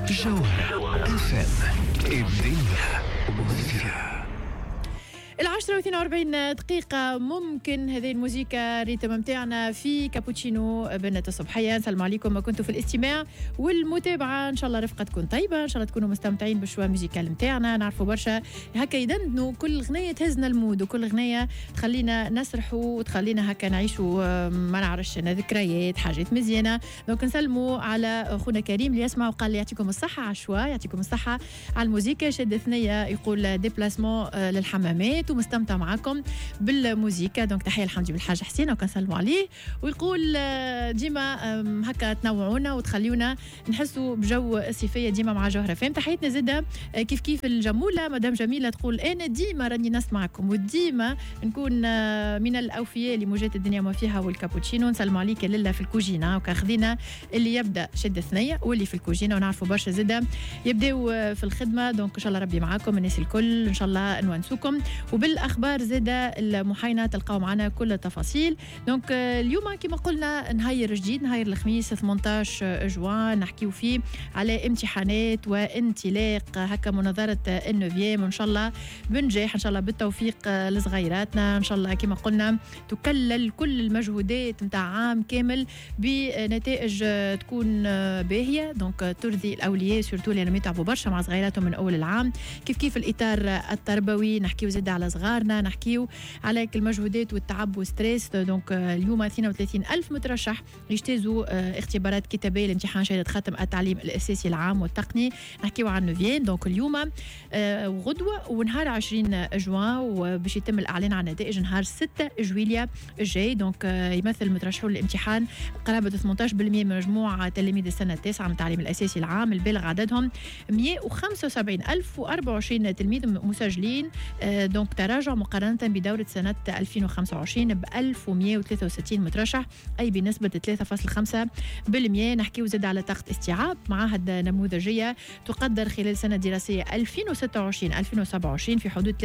جوهرة FM الدنيا وفيها. 10:42 دقيقة. ممكن هذه الموسيقى ريتم متاعنا في كابوتشينو بنت الصبحية. نسلم عليكم ما كنتوا في الاستماع والمتابعة. إن شاء الله رفقة تكون طيبة، إن شاء الله تكونوا مستمتعين بالشوا ميوزيكال متاعنا. نعرفوا برشا هكا يدندنوا، كل غنية تهزنا المود وكل غنية تخلينا نسرحوا وتخلينا هكا نعيشوا ما نعرفش ذكريات حاجات مزيانة. دونك نسلموا على خونا كريم اللي يسمع وقال لي يعطيكم الصحة على الشوا، يعطيكم الصحة على الموسيقى. شد ثنية يقول ديبلاسمون للحمامات ومستمتع معكم بالموسيقى. دونك تحيه الحمد بالحاج حسين وكنسلموا عليه. ويقول ديما هكا تنوعونا وتخليونا نحسوا بجو الصيفيه ديما مع جوهره فهم. تحياتنا زاده كيف كيف الجموله مدام جميله تقول انا ديما راني نسمعكم وديما نكون من الاوفياء اللي موجات الدنيا ما فيها والكابوتشينو. نسلموا عليك لله في الكوجينه وكاخذينا اللي يبدا شد ثنيه واللي في الكوجينه. ونعرفوا برشا زاده يبداو في الخدمه. دونك ان شاء الله ربي معاكم الناس الكل، ان شاء الله نونسوكم. وبالاخبار زاده المحاينه تلقاو معنا كل التفاصيل. دونك اليوم كما قلنا نهاير جديد، نهاير الخميس 18 جوان نحكيو فيه على امتحانات وانطلاق هكا مناظره النوفيام، وان شاء الله بنجاح ان شاء الله بالتوفيق لصغيراتنا. ان شاء الله كما قلنا تكلل كل المجهودات نتاع عام كامل بنتائج تكون باهيه. دونك ترضي الاولياء سورتو لانهم يتعبوا برشا مع صغيراتهم من اول العام. كيف كيف الاطار التربوي نحكيو زاد على صغارنا، نحكيو على المجهودات والتعب والستريس. دونك اليوم 32,000 مترشح يجتازوا اختبارات كتابيه لامتحان شهاده ختم التعليم الاساسي العام والتقني. نحكيو عن نوفيان دونك اليوم وغدوه ونهار 20 جوان، وباش يتم الاعلان عن نتائج نهار 6 جويليا الجاي. دونك يمثل المترشحون للامتحان قرابه 18% من مجموع تلاميذ السنه التاسعه من التعليم الاساسي العام، البالغ عددهم 175,024 تلميذ مسجلين. دونك تراجع مقارنة بدورة سنة 2025 ب 1163 مترشح، أي بنسبة 3.5%. نحكيو زاد على طاقة استيعاب معاهد نموذجية تقدر خلال سنة دراسية 2026-2027 في حدود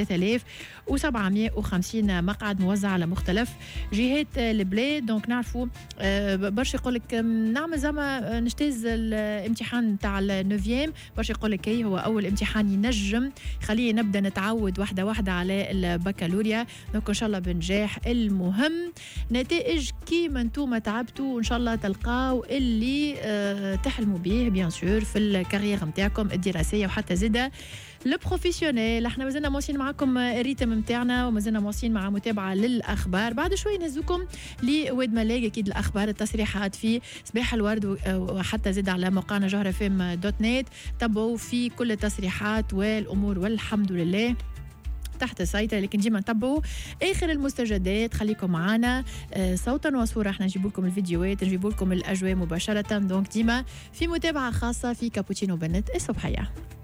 3750 مقعد موزع على مختلف جهات البلاد. دونك نعرفوا برشا يقول لك نعمل زعما نجتاز الامتحان تاع النوفيام، برشا يقول لك هو أول امتحان ينجم خليه نبدأ نتعود واحدة واحدة على البكالوريا. دونك ان شاء الله بنجاح. المهم نتائج كيما انتم تعبتوا وان شاء الله تلقاو اللي تحلموا به بيان سور في الكارير نتاعكم الدراسيه وحتى زاده البروفيسيونيل. احنا مازلنا مواصلين معكم الريتم نتاعنا ومازلنا مواصلين مع متابعه للاخبار. بعد شوي نهزوكم لواد ملاقي اكيد الاخبار التصريحات في صباح الورد وحتى زاد على موقعنا جوهرة فم .net. تابعوا في كل التصريحات والامور والحمد لله تحت السيطرة، لكن ديما نتبعوا آخر المستجدات. خليكم معنا صوتا وصورة، احنا نجيب لكم الفيديوهات نجيب لكم الأجواء مباشرة. دونك ديما في متابعة خاصة في كابوتشينو بنت الصبحية.